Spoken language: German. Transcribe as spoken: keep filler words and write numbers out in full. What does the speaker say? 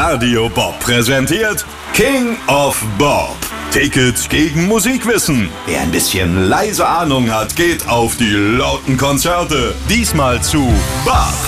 Radio Bob präsentiert King of Bob. Tickets gegen Musikwissen. Wer ein bisschen leise Ahnung hat, geht auf die lauten Konzerte. Diesmal zu Bob